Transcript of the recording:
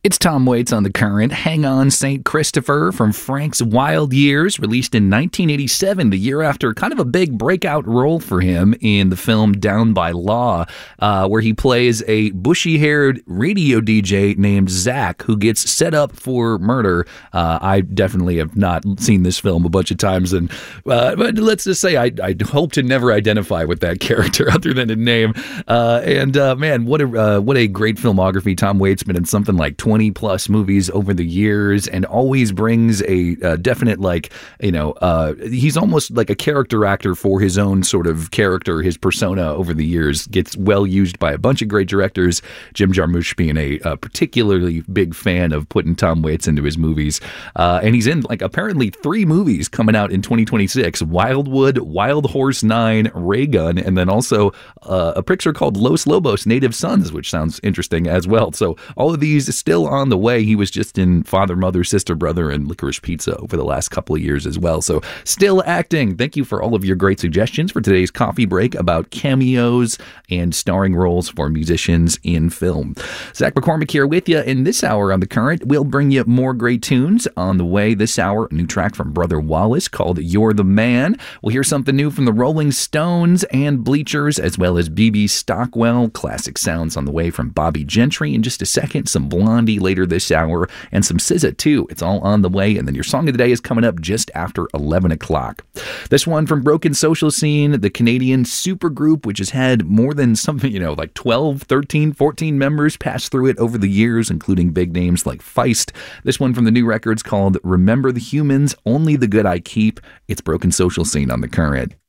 It's Tom Waits on The Current. Hang On St. Christopher from Frank's Wild Years, released in 1987, the year after kind of a big breakout role for him in the film Down by Law, where he plays a bushy-haired radio DJ named Zach who gets set up for murder. I definitely have not seen this film a bunch of times, but let's just say I hope to never identify with that character other than a name. Man, what a great filmography. Tom Waits been in something like 20 plus movies over the years and always brings a definite, he's almost like a character actor for his own sort of character. His persona over the years gets well used by a bunch of great directors. Jim Jarmusch being a particularly big fan of putting Tom Waits into his movies. And he's in apparently 3 movies coming out in 2026: Wildwood, Wild Horse 9, Ray Gun, and then also a picture called Los Lobos, Native Sons, which sounds interesting as well. So all of these still on the way. He was just in Father, Mother, Sister, Brother, and Licorice Pizza over the last couple of years as well. So still acting. Thank you for all of your great suggestions for today's coffee break about cameos and starring roles for musicians in film. Zach McCormick here with you in this hour on The Current. We'll bring you more great tunes on the way this hour. A new track from Brother Wallace called You're the Man. We'll hear something new from the Rolling Stones and Bleachers, as well as B.B. Stockwell. Classic sounds on the way from Bobby Gentry in just a second. Some Blondie later this hour, and some SZA too. It's all on the way, and then your song of the day is coming up just after 11 o'clock. This one from Broken Social Scene, the Canadian supergroup, which has had more than something, 12, 13, 14 members pass through it over the years, including big names like Feist. This one from the new record's called Remember the Humans, Only the Good I Keep. It's Broken Social Scene on The Current.